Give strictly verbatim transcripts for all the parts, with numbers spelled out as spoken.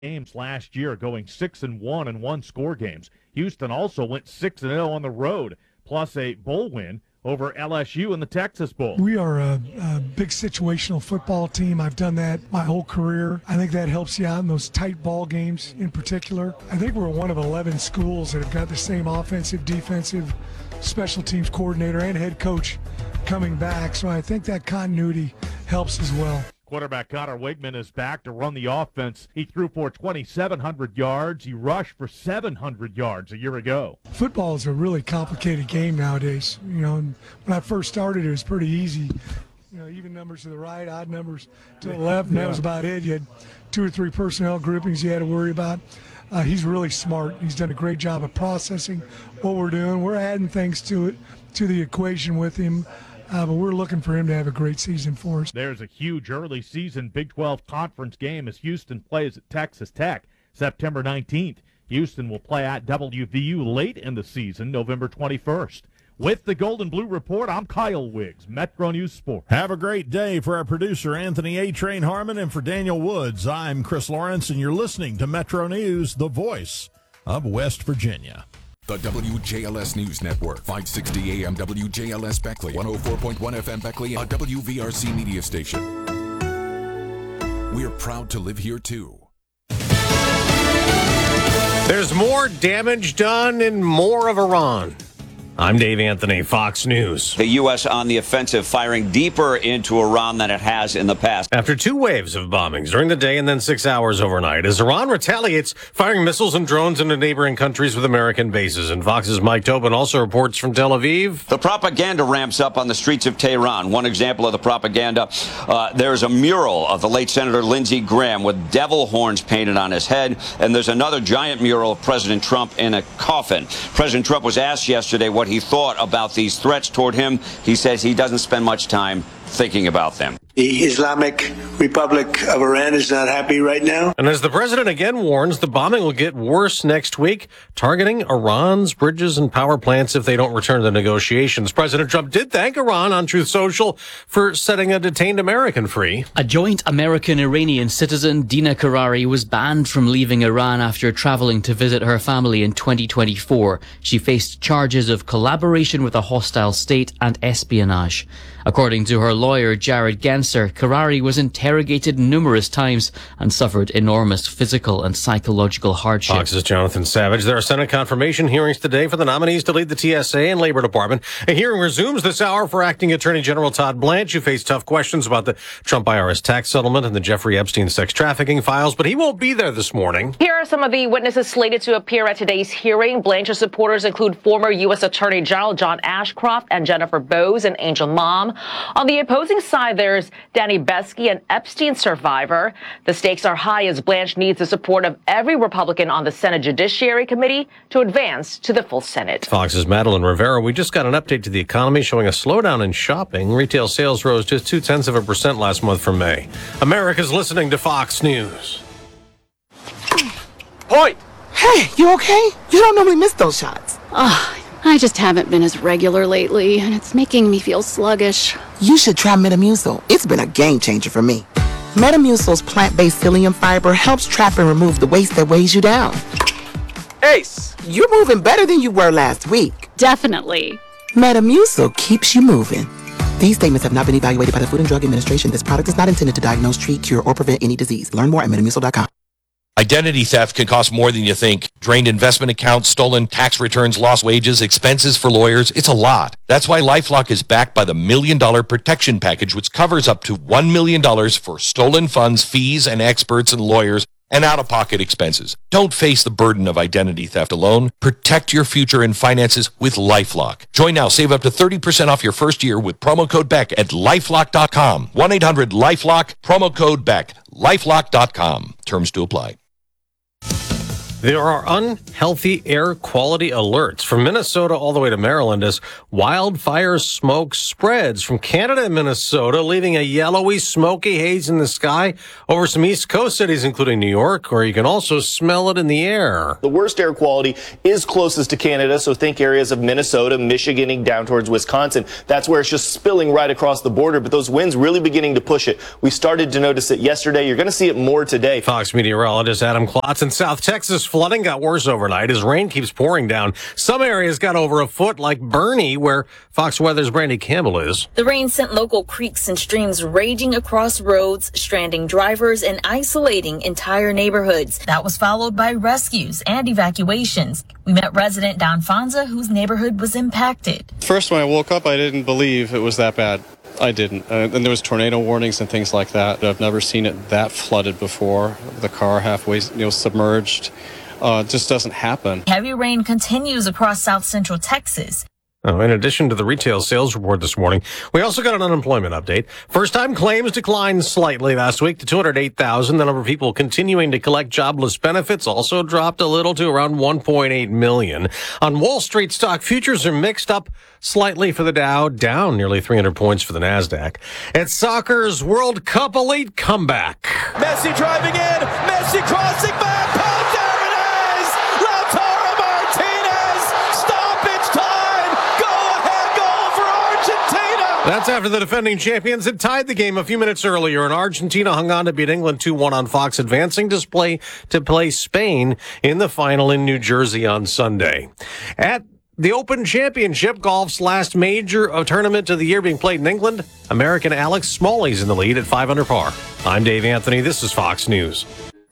games last year, going six and one in one-score games. Houston also went six and oh on the road, plus a bowl win over L S U in the Texas Bowl. We are a, a big situational football team. I've done that my whole career. I think that helps you out in those tight ball games in particular. I think we're one of eleven schools that have got the same offensive, defensive, special teams coordinator and head coach coming back, so I think that continuity helps as well. Quarterback Connor Wigman is back to run the offense. He threw for twenty-seven hundred yards. He rushed for seven hundred yards a year ago. Football is a really complicated game nowadays. You know, and when I first started, it was pretty easy. You know, even numbers to the right, odd numbers to the left, and that was about it. You had two or three personnel groupings you had to worry about. Uh, he's really smart. He's done a great job of processing what we're doing. We're adding things to it, to the equation with him. Uh, but we're looking for him to have a great season for us. There's a huge early season Big twelve conference game as Houston plays at Texas Tech September nineteenth. Houston will play at W V U late in the season, November twenty-first. With the Golden Blue Report, I'm Kyle Wiggs, Metro News Sports. Have a great day. For our producer, Anthony A. Train Harmon, and for Daniel Woods, I'm Chris Lawrence, and you're listening to Metro News, the voice of West Virginia. The W J L S News Network, five sixty A M W J L S Beckley, one oh four point one F M Beckley, a W V R C media station. We're proud to live here, too. There's more damage done and more of Iran. I'm Dave Anthony, Fox News. The U S on the offensive, firing deeper into Iran than it has in the past. After two waves of bombings during the day and then six hours overnight, as Iran retaliates, firing missiles and drones into neighboring countries with American bases. And Fox's Mike Tobin also reports from Tel Aviv. The propaganda ramps up on the streets of Tehran. One example of the propaganda, uh, there's a mural of the late Senator Lindsey Graham with devil horns painted on his head. And there's another giant mural of President Trump in a coffin. President Trump was asked yesterday what he thought about these threats toward him. He says he doesn't spend much time thinking about them. The Islamic Republic of Iran is not happy right now. And as the president again warns, the bombing will get worse next week, targeting Iran's bridges and power plants if they don't return to negotiations. President Trump did thank Iran on Truth Social for setting a detained American free. A joint American-Iranian citizen, Dina Karari, was banned from leaving Iran after traveling to visit her family in twenty twenty-four. She faced charges of collaboration with a hostile state and espionage. According to her lawyer, Jared Genser, Karari was interrogated numerous times and suffered enormous physical and psychological hardship. Fox's Jonathan Savage. There are Senate confirmation hearings today for the nominees to lead the T S A and Labor Department. A hearing resumes this hour for Acting Attorney General Todd Blanche, who faced tough questions about the Trump I R S tax settlement and the Jeffrey Epstein sex trafficking files, but he won't be there this morning. Here are some of the witnesses slated to appear at today's hearing. Blanche's supporters include former U S Attorney General John Ashcroft and Jennifer Bowes, an Angel mom. On the opposing side, there's Danny Besky, an Epstein survivor. The stakes are high as Blanche needs the support of every Republican on the Senate Judiciary Committee to advance to the full Senate. Fox's Madeline Rivera. We just got an update to the economy showing a slowdown in shopping. Retail sales rose just two-tenths of a percent last month for May. America's listening to Fox News. Hoy! Hey, you okay? You don't normally miss those shots. Oh, I just haven't been as regular lately, and it's making me feel sluggish. You should try Metamucil. It's been a game changer for me. Metamucil's plant-based psyllium fiber helps trap and remove the waste that weighs you down. Ace, you're moving better than you were last week. Definitely. Metamucil keeps you moving. These statements have not been evaluated by the Food and Drug Administration. This product is not intended to diagnose, treat, cure, or prevent any disease. Learn more at metamucil dot com. Identity theft can cost more than you think. Drained investment accounts, stolen tax returns, lost wages, expenses for lawyers. It's a lot. That's why LifeLock is backed by the Million Dollar Protection Package, which covers up to one million dollars for stolen funds, fees, and experts and lawyers, and out-of-pocket expenses. Don't face the burden of identity theft alone. Protect your future and finances with LifeLock. Join now. Save up to thirty percent off your first year with promo code Beck at lifelock dot com. one eight hundred LifeLock, promo code Beck, lifelock dot com. Terms to apply. There are unhealthy air quality alerts from Minnesota all the way to Maryland as wildfire smoke spreads from Canada and Minnesota, leaving a yellowy, smoky haze in the sky over some East Coast cities, including New York, where you can also smell it in the air. The worst air quality is closest to Canada, so think areas of Minnesota, Michigan, down towards Wisconsin. That's where it's just spilling right across the border, but those winds really beginning to push it. We started to notice it yesterday. You're going to see it more today. Fox meteorologist Adam Klotz in South Texas. Flooding got worse overnight as rain keeps pouring down. Some areas got over a foot, like Bernie, where Fox Weather's Brandy Campbell is. The rain sent local creeks and streams raging across roads, stranding drivers and isolating entire neighborhoods. That was followed by rescues and evacuations. We met resident Don Fonza, whose neighborhood was impacted. First, when I woke up, I didn't believe it was that bad. I didn't. Uh, and there was tornado warnings and things like that. I've never seen it that flooded before. The car halfway, you know, submerged. Uh, it just doesn't happen. Heavy rain continues across south central Texas. Oh, in addition to the retail sales report this morning, we also got an unemployment update. First-time claims declined slightly last week to two hundred eight thousand. The number of people continuing to collect jobless benefits also dropped a little to around one point eight million. On Wall Street, stock futures are mixed up slightly for the Dow, down nearly three hundred points for the NASDAQ. It's soccer's World Cup elite comeback. Messi driving in, Messi crossing back, oh, there it is! Lautaro Martinez, stoppage time, go-ahead goal for Argentina! That's after the defending champions had tied the game a few minutes earlier, and Argentina hung on to beat England two one on Fox, advancing to play, to play Spain in the final in New Jersey on Sunday. At the Open Championship, golf's last major uh, tournament of the year being played in England, American Alex Smalley's in the lead at five under par. I'm Dave Anthony. This is Fox News.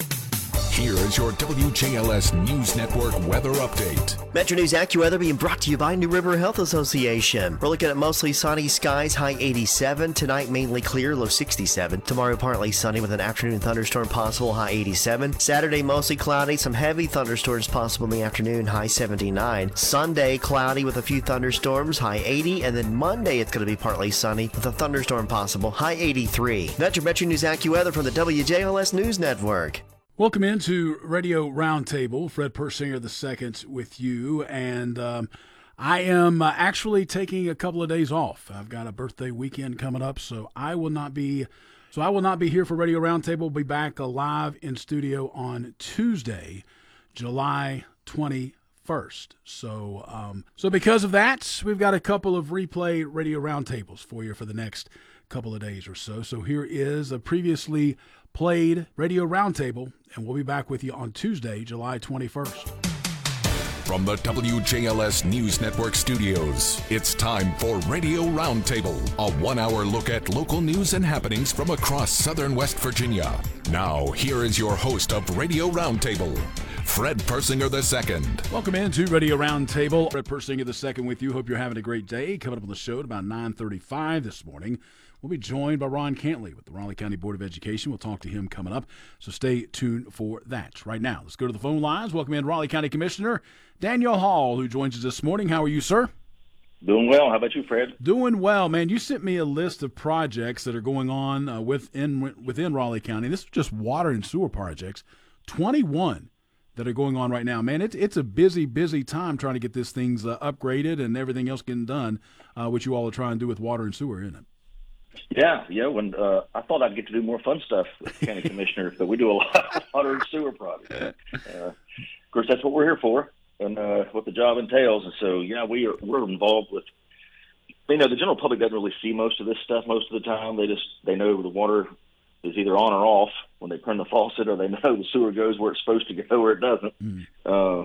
Here is your W J L S News Network weather update. Metro News AccuWeather being brought to you by New River Health Association. We're looking at mostly sunny skies, high eighty-seven. Tonight, mainly clear, low sixty-seven. Tomorrow, partly sunny with an afternoon thunderstorm possible, high eighty-seven. Saturday, mostly cloudy, some heavy thunderstorms possible in the afternoon, high seventy-nine. Sunday, cloudy with a few thunderstorms, high eighty. And then Monday, it's going to be partly sunny with a thunderstorm possible, high eighty-three. That's your Metro News AccuWeather from the W J L S News Network. Welcome into Radio Roundtable. Fred Persinger the second with you, and um, I am uh, actually taking a couple of days off. I've got a birthday weekend coming up, so I will not be so I will not be here for Radio Roundtable. We'll be back uh, live in studio on Tuesday, July twenty-first. So, um, so because of that, we've got a couple of replay Radio Roundtables for you for the next couple of days or so. So here is a previously played Radio Roundtable, and we'll be back with you on Tuesday, July twenty-first. From the W J L S News Network studios, it's time for Radio Roundtable, a one-hour look at local news and happenings from across southern West Virginia. Now, here is your host of Radio Roundtable, Fred Persinger the second. Welcome into Radio Roundtable. Fred Persinger the second with you. Hope you're having a great day. Coming up on the show at about nine thirty-five this morning, we'll be joined by Ron Cantley with the Raleigh County Board of Education. We'll talk to him coming up, so stay tuned for that. Right now, let's go to the phone lines. Welcome in Raleigh County Commissioner Daniel Hall, who joins us this morning. How are you, sir? Doing well. How about you, Fred? Doing well, man. You sent me a list of projects that are going on uh, within within Raleigh County. This is just water and sewer projects, twenty-one that are going on right now. Man, it's it's a busy, busy time trying to get these things uh, upgraded and everything else getting done, uh, which you all are trying to do with water and sewer, isn't it? Yeah, yeah. When uh, I thought I'd get to do more fun stuff with the county commissioner, but we do a lot of water and sewer projects. Uh, of course, that's what we're here for, and uh, what the job entails. And so, yeah, we are we're involved with. You know, the general public doesn't really see most of this stuff most of the time. They just they know the water is either on or off when they turn the faucet, or they know the sewer goes where it's supposed to go or it doesn't. Mm. Uh,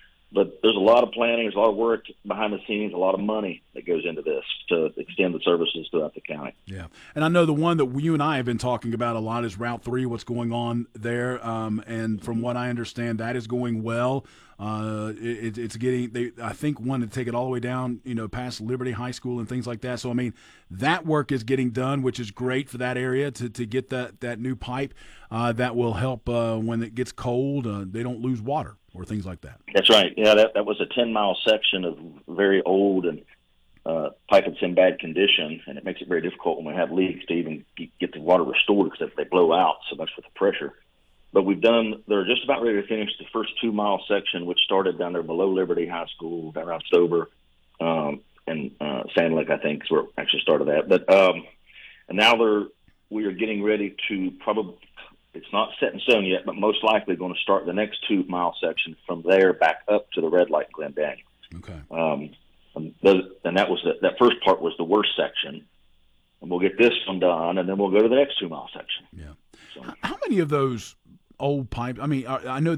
But there's a lot of planning, there's a lot of work behind the scenes, a lot of money that goes into this to extend the services throughout the county. Yeah, and I know the one that you and I have been talking about a lot is Route three, what's going on there. Um, and from what I understand, that is going well. Uh, it, it's getting, they, I think, one to take it all the way down, you know, past Liberty High School and things like that. So, I mean, that work is getting done, which is great for that area to, to get that, that new pipe uh, that will help uh, when it gets cold. Uh, they don't lose water or things like that. That's right. Yeah, that, that was a ten-mile section of very old and uh, pipe that's in bad condition, and it makes it very difficult when we have leaks to even get the water restored because they blow out so much with the pressure. but we've done. They're just about ready to finish the first two mile section, which started down there below Liberty High School, down around Stover, um, and uh, Sand Lake, I think, is where it actually started at. But um, and now they're we are getting ready to probably. It's not set in stone yet, but most likely going to start the next two mile section from there back up to the red light in Glen Daniel. Okay. Um, and, those, and that was the, that first part was the worst section, and we'll get this one done, and then we'll go to the next two mile section. Yeah. So. How many of those old pipes? I mean, I, I know